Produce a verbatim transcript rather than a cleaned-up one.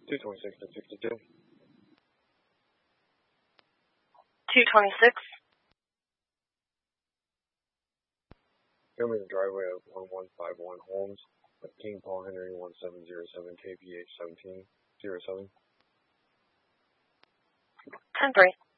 two twenty-six to sixty-two. two twenty-six. Show me the driveway of one one five one Holmes, with King Paul Henry one seven zero seven K P H seventeen zero seven. ten three.